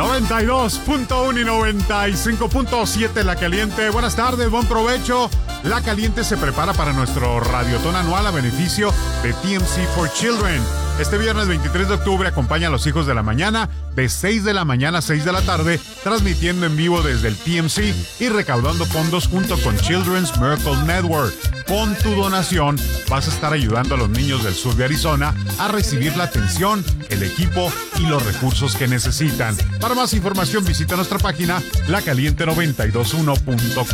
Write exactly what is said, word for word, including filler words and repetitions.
noventa y dos punto uno y noventa y cinco punto siete La Caliente. Buenas tardes, buen provecho. La Caliente se prepara para nuestro radiotón anual a beneficio de T M C for Children. Este viernes veintitrés de octubre acompaña a los hijos de la mañana de seis de la mañana a seis de la tarde, transmitiendo en vivo desde el T M C y recaudando fondos junto con Children's Miracle Network. Con tu donación vas a estar ayudando a los niños del sur de Arizona a recibir la atención, el equipo y los recursos que necesitan. Para más información visita nuestra página la caliente noventa y dos punto uno punto com.